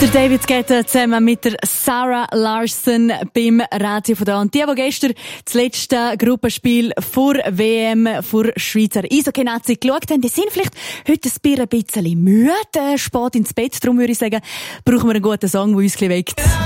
Der David Guetta zusammen mit der Sarah Larson beim Radio von da. Und die gestern das letzte Gruppenspiel vor WM vor Schweizer Eishockey-Nazi geschaut haben, die sind vielleicht heute ein bisschen müde, spät ins Bett. Darum würde ich sagen, brauchen wir einen guten Song, der uns ein bisschen weckt.